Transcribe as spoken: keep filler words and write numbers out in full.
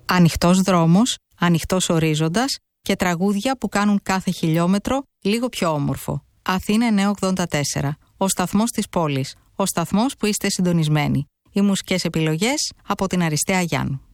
Ανοιχτός δρόμος, ανοιχτός ορίζοντας και τραγούδια που κάνουν κάθε χιλιόμετρο λίγο πιο όμορφο. Αθήνα εννιακόσια ογδόντα τέσσερα. Ο σταθμός της πόλης. Ο σταθμός που είστε συντονισμένοι. Οι μουσικές επιλογές από την Αριστεία Γιάννου.